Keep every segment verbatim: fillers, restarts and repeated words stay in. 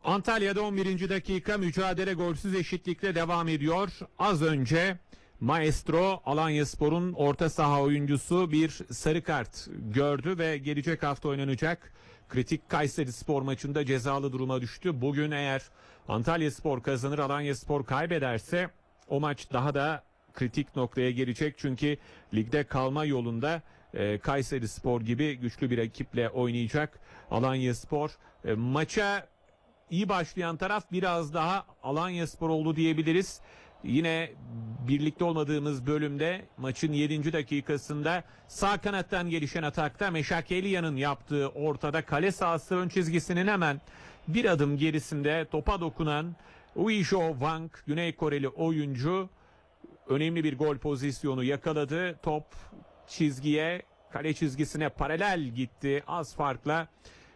Antalya'da on birinci dakika mücadele golsüz eşitlikle devam ediyor. Az önce Maestro Alanyaspor'un orta saha oyuncusu bir sarı kart gördü ve gelecek hafta oynanacak kritik Kayserispor maçında cezalı duruma düştü. Bugün eğer Antalyaspor kazanır, Alanyaspor kaybederse o maç daha da kritik noktaya gelecek. Çünkü ligde kalma yolunda e, Kayserispor gibi güçlü bir ekiple oynayacak Alanyaspor. E, maça iyi başlayan taraf biraz daha Alanyaspor oldu diyebiliriz. Yine birlikte olmadığımız bölümde maçın yedinci dakikasında sağ kanattan gelişen atakta Meşak Elya'nın yaptığı ortada kale sahası ön çizgisinin hemen bir adım gerisinde topa dokunan Uijo Wang, Güney Koreli oyuncu önemli bir gol pozisyonu yakaladı. Top çizgiye, kale çizgisine paralel gitti. Az farkla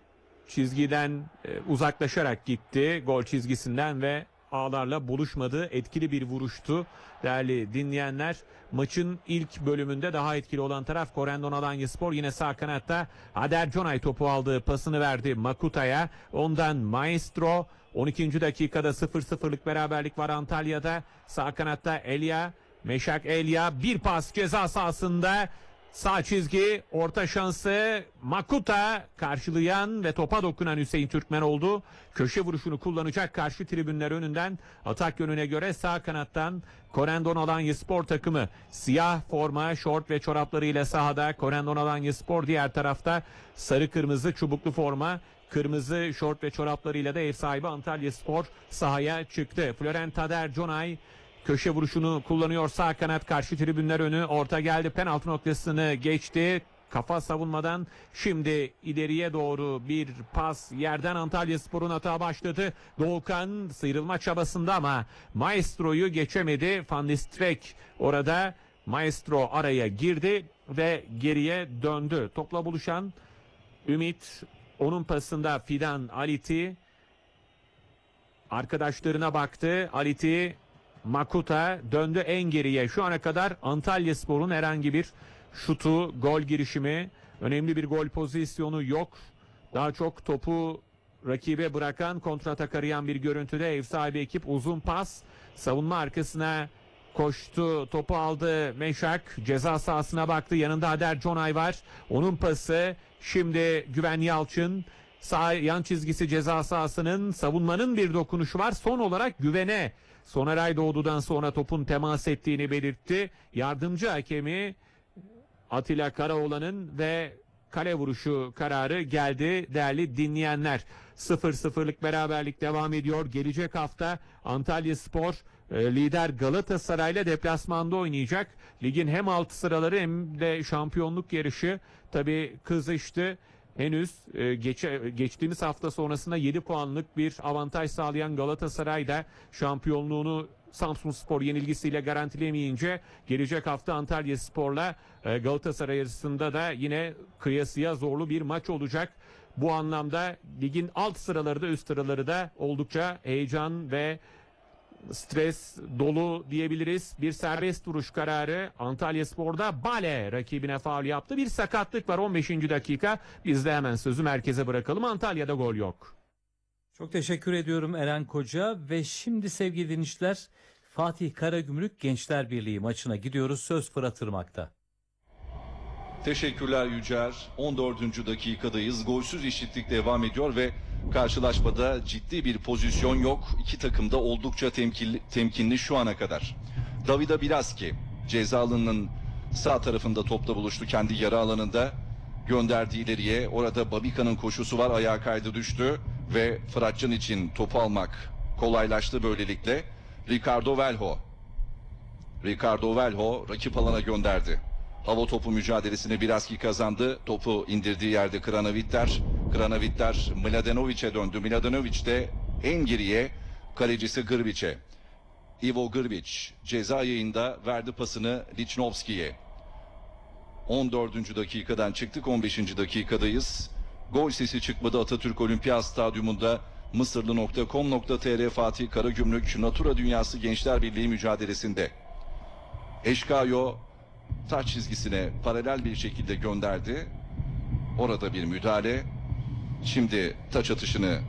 çizgiden e, uzaklaşarak gitti gol çizgisinden ve ağlarla buluşmadı. Etkili bir vuruştu değerli dinleyenler. Maçın ilk bölümünde daha etkili olan taraf Corendon Alanyaspor. Yine sağ kanatta Ader Conay topu aldı, pasını verdi Makuta'ya. Ondan Maestro. on ikinci dakikada sıfır sıfırlık beraberlik var Antalya'da. Sağ kanatta Elia, Meşak Elya, bir pas ceza sahasında. Sağ çizgi, orta şansı Makuta karşılayan ve topa dokunan Hüseyin Türkmen oldu. Köşe vuruşunu kullanacak karşı tribünler önünden. Atak yönüne göre sağ kanattan Corendon Alanyaspor takımı. Siyah forma, şort ve çoraplarıyla sahada. Corendon Alanyaspor diğer tarafta sarı kırmızı çubuklu forma. Kırmızı şort ve çoraplarıyla da ev sahibi Antalyaspor sahaya çıktı. Florent Ader Conay köşe vuruşunu kullanıyor sağ kanat, karşı tribünler önü, orta geldi, penaltı noktasını geçti. Kafa savunmadan şimdi ileriye doğru bir pas yerden Antalyaspor'un hata başladı. Doğukan sıyrılma çabasında ama Maestro'yu geçemedi. Van Listrek orada, Maestro araya girdi ve geriye döndü. Topla buluşan Ümit, onun pasında Fidan Aliti arkadaşlarına baktı. Aliti, Makuta döndü en geriye. Şu ana kadar Antalyaspor'un herhangi bir şutu, gol girişimi, önemli bir gol pozisyonu yok. Daha çok topu rakibe bırakan, kontratak arayan bir görüntüde ev sahibi ekip uzun pas. Savunma arkasına koştu, topu aldı Meşak, ceza sahasına baktı. Yanında Ader Conay var. Onun pası şimdi Güven Yalçın. Sağ yan çizgisi ceza sahasının, savunmanın bir dokunuşu var. Son olarak Güven'e Soneray Doğdu'dan sonra topun temas ettiğini belirtti. Yardımcı hakemi Atilla Karaoğlan'ın ve kale vuruşu kararı geldi değerli dinleyenler. sıfır sıfırlık beraberlik devam ediyor. Gelecek hafta Antalyaspor e, lider Galatasaray'la deplasmanda oynayacak. Ligin hem alt sıraları hem de şampiyonluk yarışı tabii kızıştı. Henüz e, geçe, geçtiğimiz hafta sonrasında yedi puanlık bir avantaj sağlayan Galatasaray da şampiyonluğunu Samsunspor yenilgisiyle garantileyemeyince gelecek hafta Antalyaspor'la e, Galatasaray arasında da yine kıyasıya zorlu bir maç olacak. Bu anlamda ligin alt sıraları da üst sıraları da oldukça heyecan ve stres dolu diyebiliriz. Bir serbest vuruş kararı Antalyaspor'da. Bale rakibine faul yaptı. Bir sakatlık var on beşinci dakika. Biz de hemen sözü merkeze bırakalım. Antalya'da gol yok. Çok teşekkür ediyorum Eren Koca ve şimdi sevgili dinleyiciler Fatih Karagümrük Gençler Birliği maçına gidiyoruz. Söz Fırat Irmak'ta. Teşekkürler Yücer. on dördüncü dakikadayız. Golsüz eşitlik devam ediyor ve karşılaşmada ciddi bir pozisyon yok. İki takım da oldukça temkinli, temkinli şu ana kadar. Davida Bilaski ceza alanının sağ tarafında topla buluştu. Kendi yarı alanında gönderdi ileriye. Orada Babika'nın koşusu var. Ayağa kaydı, düştü ve Fıratcan için topu almak kolaylaştı böylelikle. Ricardo Velho. Ricardo Velho rakip alana gönderdi. Hava topu mücadelesini Bilaski kazandı. Topu indirdiği yerde Kranavitter. Kranavitter Mladenovic'e döndü. Mladenovic de en geriye kalecisi Grbić'e. Ivo Grbić ceza yayında verdi pasını Lichnowski'ye. on dördüncü dakikadan çıktık, on beşinci dakikadayız. Gol sesi çıkmadı Atatürk Olimpiyat Stadyumunda. Mısırlı nokta com nokta tr Fatih Karagümrük Natura Dünyası Gençler Birliği mücadelesinde. Eşkayo taç çizgisine paralel bir şekilde gönderdi. Orada bir müdahale. Şimdi taç atışını